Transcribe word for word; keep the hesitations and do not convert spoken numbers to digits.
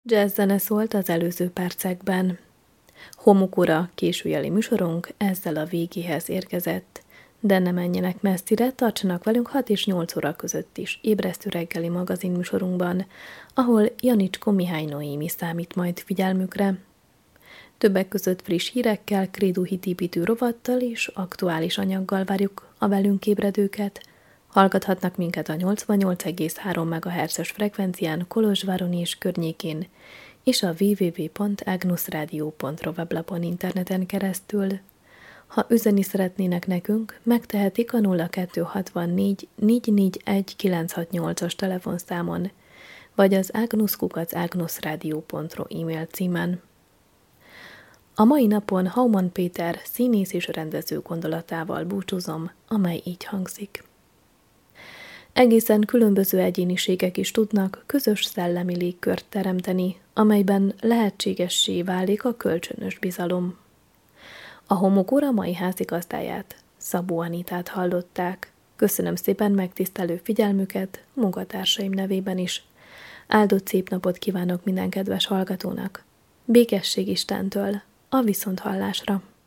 Jazz zene szólt az előző percekben. Homokura későjeli műsorunk ezzel a végéhez érkezett, de ne menjenek messzire, tartsanak velünk hat és nyolc óra között is ébresztő reggeli magazin műsorunkban, ahol Janicskó Mihály Noémi számít majd figyelmükre. Többek között friss hírekkel, krédóhitépítő rovattal és aktuális anyaggal várjuk a velünk ébredőket. Hallgathatnak minket a nyolcvannyolc egész három megahertzes frekvencián Kolozsváron és környékén, és a double-u double-u double-u pont agnusradio pont ro weblapon interneten keresztül. Ha üzenni szeretnének nekünk, megtehetik a nulla kettő hatvannégy négy négy egy kilenc hat nyolcas telefonszámon, vagy az agnus kukac agnusradio pont ro e-mail címen. A mai napon Hauman Péter színész és rendező gondolatával búcsúzom, amely így hangzik. Egészen különböző egyéniségek is tudnak közös szellemi légkört teremteni, amelyben lehetségessé válik a kölcsönös bizalom. A Homokura mai házigazdáját, Szabó Anitát hallották. Köszönöm szépen megtisztelő figyelmüket, munkatársaim nevében is. Áldott szép napot kívánok minden kedves hallgatónak. Békesség Istentől, a viszonthallásra!